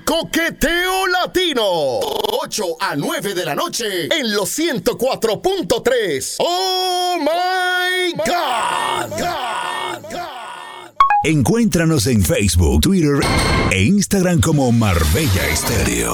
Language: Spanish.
Coqueteo Latino. 8 a 9 de la noche en los 104.3. ¡Oh, my God! Encuéntranos en Facebook, Twitter e Instagram como Marbella Estéreo.